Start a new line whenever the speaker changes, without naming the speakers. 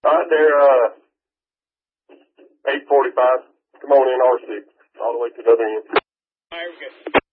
All right, there, 845. Come on in, R6, all the way to the other end.
All right, we're good.